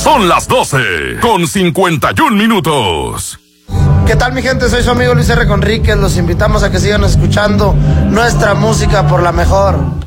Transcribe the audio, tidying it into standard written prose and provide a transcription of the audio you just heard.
Son las 12:51. ¿Qué tal, mi gente? Soy su amigo Luis R. Conríquez. Los invitamos a que sigan escuchando nuestra música por la mejor.